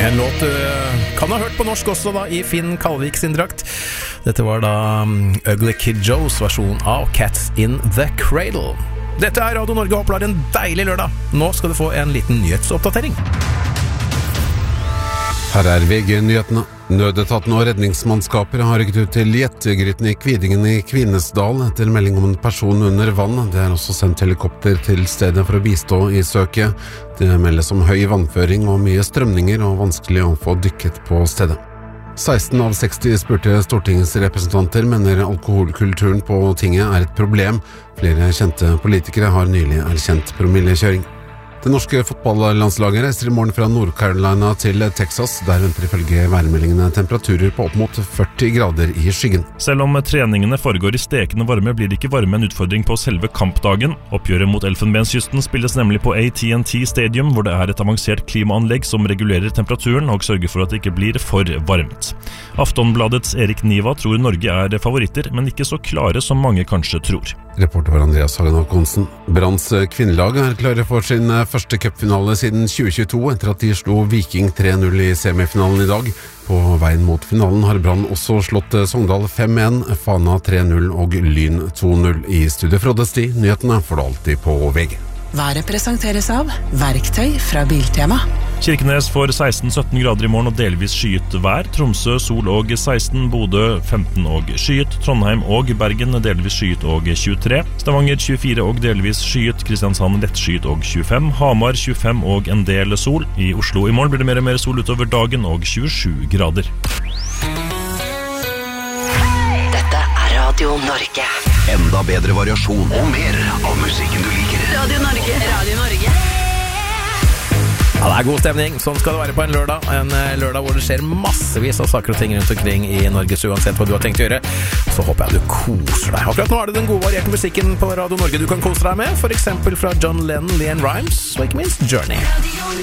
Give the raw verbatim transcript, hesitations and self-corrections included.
En låt du kan ha hørt på norsk også da, i Finn Kalvik sin drakt. Dette var da um, Ugly Kid Joes versjon av Cats in the Cradle. Dette er Radio Norge, håper du har en deilig lørdag. Nå skal du få en liten nyhetsoppdatering. Her er V G-nyhetene. Nødetaten og redningsmannskaper har rykket ut til Gjettegryten i Kvidingen i Kvinesdal etter melding om en person under vann. Det er også sendt helikopter til stedet for å bistå i søket. Det meldes om høy vannføring og mye strømninger og vanskelig å få dykket på stedet. seksten av seksti spurte stortingsrepresentanter mener alkoholkulturen på tinget er et problem. Flere kjente politikere har nylig erkjent promillekjøring. Det norske fotballandslaget reiser i morgen fra Nord-Carolina til Texas. Der venter ifølge værmeldingene temperaturer på opp mot førti grader i skyggen. Selv om treningene foregår i stekende varme, blir det ikke varme en utfordring på selve kampdagen. Oppgjøret mot Elfenbenskysten spilles nemlig på A T and T Stadium, hvor det er et avansert klimaanlegg som regulerer temperaturen og sørger for at det ikke blir for varmt. Aftonbladets Erik Niva tror Norge er favoritter, men ikke så klare som mange kanskje tror. Reporter var Andreas Hagen Håkonsen. Branns kvinnelag er klare for sin første cupfinale siden tjue tjueto etter at de slo Viking tre null i semifinalen i dag. På veien mot finalen har Brann også slått Sogndal fem en, Fana tre null og Lyn to null. I studio Frode Sti, nyhetene får du alltid på V G. Været presenteres av Verktøy fra Biltema. Kirkenes får seksten til sytten grader i morgen og delvis skyet vær. Tromsø sol og seksten, Bodø femten og skyet. Trondheim og Bergen delvis skyet og tjuetre. Stavanger tjuefire og delvis skyet. Kristiansand lettskyet og tjuefem. Hamar tjuefem og en del sol. I Oslo i morgen blir det mer og mer sol utover dagen og tjuesju grader. Dette er Radio Norge. Enda bedre variasjon og mer av musikken du liker. Radio Norge. Radio Norge. Ja, det er god stemning. Sånn skal det være på en lørdag. En lørdag hvor det skjer massevis av saker og ting rundt omkring i Norges, uansett hva du har tenkt å gjøre. Så håper jeg du koser deg. Akkurat nå er det den gode varierte musikken på Radio Norge du kan kose deg med. For eksempel fra John Lennon, Leanne Rimes og ikke minst Journey.